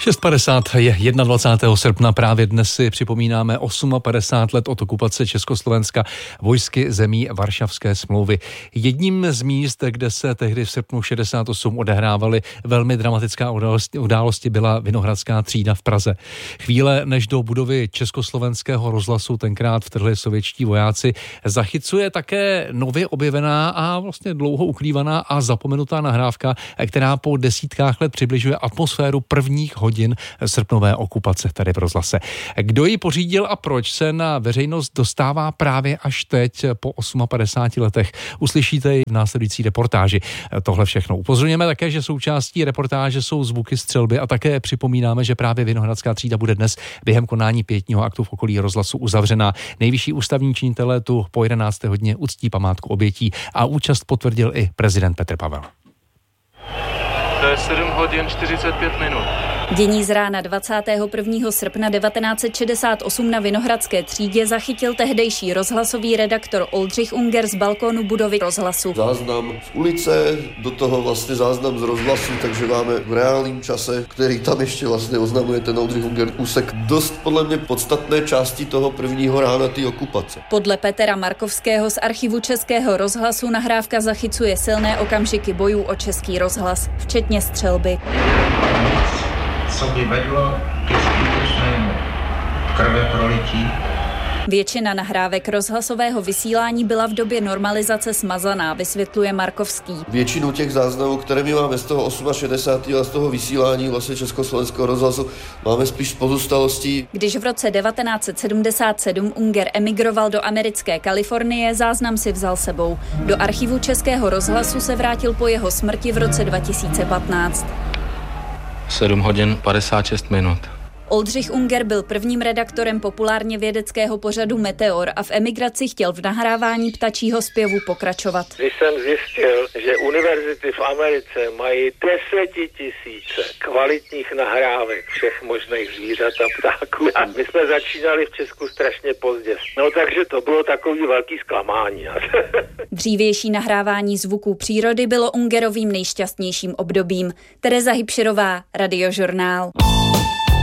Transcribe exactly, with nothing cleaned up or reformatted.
šest padesát je dvacátého prvního srpna, právě dnes si připomínáme padesát osm let od okupace Československa vojsky zemí Varšavské smlouvy. Jedním z míst, kde se tehdy v srpnu šedesát osm odehrávaly velmi dramatická události, události byla Vinohradská třída v Praze. Chvíle, než do budovy Československého rozhlasu tenkrát vtrhli sovětští vojáci, zachycuje také nově objevená a vlastně dlouho ukrývaná a zapomenutá nahrávka, která po desítkách let přibližuje atmosféru prvních hodin srpnové okupace tady v rozhlase. Kdo ji pořídil a proč, se na veřejnost dostává právě až teď po padesáti osmi letech. Uslyšíte ji v následující reportáži. Tohle všechno. Upozorňujeme také, že součástí reportáže jsou zvuky střelby a také připomínáme, že právě Vinohradská třída bude dnes během konání pětního aktu v okolí rozhlasu uzavřená. Nejvyšší ústavní činitelé tu po jedenácté hodině uctí památku obětí a účast potvrdil i prezident Petr Pavel. To je sedm hodin čtyřicet pět minut. Dění z rána dvacátého prvního srpna devatenáct set šedesát osm na Vinohradské třídě zachytil tehdejší rozhlasový redaktor Oldřich Unger z balkónu budovy rozhlasu. Záznam z ulice, do toho vlastně záznam z rozhlasu, takže máme v reálném čase, který tam ještě vlastně oznamuje ten Oldřich Unger, úsek dost podle mě podstatné části toho prvního rána té okupace. Podle Petra Markovského z archivu Českého rozhlasu nahrávka zachycuje silné okamžiky bojů o Český rozhlas, včetně střelby. Co by vedlo ke skutečnému krveprolití. Většina nahrávek rozhlasového vysílání byla v době normalizace smazaná, vysvětluje Markovský. Většinu těch záznamů, které my máme z toho šedesátého osmého a z toho vysílání vlastně Československého rozhlasu, máme spíš z pozůstalostí. Když v roce devatenáct set sedmdesát sedm Unger emigroval do americké Kalifornie, záznam si vzal sebou. Do archivu Českého rozhlasu se vrátil po jeho smrti v roce dva tisíce patnáct. sedm hodin padesát šest minut. Oldřich Unger byl prvním redaktorem populárně vědeckého pořadu Meteor a v emigraci chtěl v nahrávání ptačího zpěvu pokračovat. Když jsem zjistil, že univerzity v Americe mají desetitisíce kvalitních nahrávek všech možných zvířat a ptáků a my jsme začínali v Česku strašně pozdě. No takže to bylo takový velký zklamání. Dřívější nahrávání zvuků přírody bylo Ungerovým nejšťastnějším obdobím. Tereza Hybširová, Radiožurnál.